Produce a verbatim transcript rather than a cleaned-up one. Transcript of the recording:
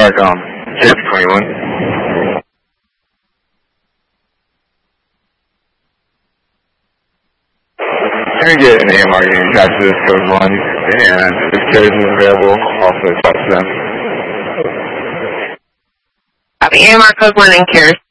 Starcom, six twenty-one. Can we get an A M R getting attached to this code one, and if carriers is available, also attach them. Copy, A M R code one and carriers.